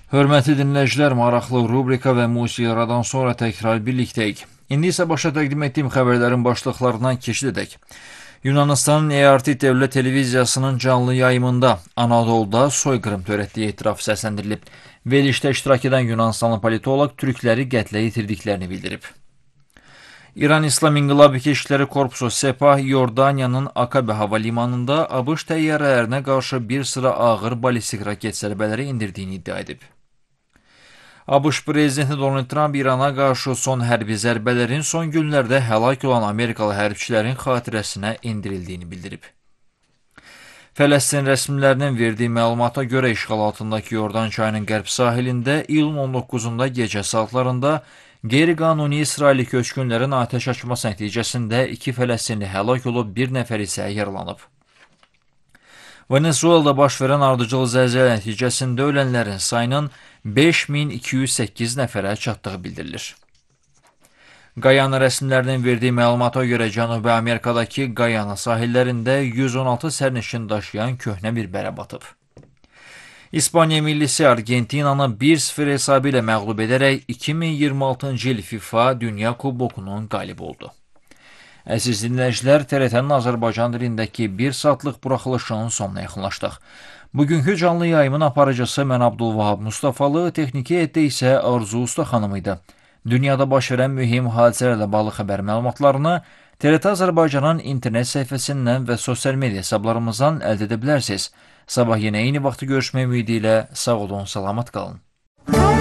Hörmətli dinləyicilər, maraqlı rubrika və musiqi sonra təkrar birlikdəyik. İndi isə başa təqdim etdiyim xəbərlərin başlıqlarından keçid edək. Yunanistanın ERT Dövlət Televiziyasının canlı yayımında Anadolu'da soyqırım törətdiyi etiraf səsləndirilib. Verilişdə iştirak edən Yunanistanlı politolog türkləri qətlə yetirdiklərini bildirib. İran İslam İnqilab Keşikləri Korpusu Sepah, Yordaniyanın Akabe hava limanında ABŞ təyyarələrinə qarşı bir sıra ağır balistik raket zərbələri indirdiyini iddia edib. ABŞ prezidenti Donald Trump İrana qarşı son hərbi zərbələrin son günlərdə həlak olan Amerikalı hərbçilərin xatirəsinə endirildiyini bildirib. Fələstin rəsmilərinin verdiyi məlumata görə işğal altındakı Yordan çayının qərb sahilində iyulun 19-da gecə saatlarında qeyri-qanuni İsraili köçkünlərin atəş açması nəticəsində 2 Fələstinli həlak olub, bir nəfər isə yaralanıb. Venezuelada baş verən ardıcıl zəlzələ nəticəsində ölənlərin sayının 5208 nəfərə çatdığı bildirilir. Qayana rəsmilərinin verdiyi məlumata görə Cənubi Amerikadakı Qayana sahillərində 116 sərnişin daşıyan köhnə bir bərə batıb. İspaniya millisi Argentinanı 1-0 hesabı ilə məğlub edərək 2026-cı il FIFA Dünya Kubokunun qalibi oldu. Əziz dinləyicilər, TRT-nin Azərbaycan dilindəki 1 saatlıq buraxılışının sonuna yaxınlaşdıq. Bugünkü canlı yayımın aparıcısı mən Abdulvahab Mustafalı, texniki heyətdə isə Arzu Usta xanım idi. Dünyada baş verən mühim hadisələrlə bağlı xəbər məlumatlarını TRT Azərbaycanın internet səhifəsindən və sosial media hesablarımızdan əldə edə bilərsiniz. Sabah yenə eyni vaxtı görüşmək ümidi ilə sağ olun, salamat qalın.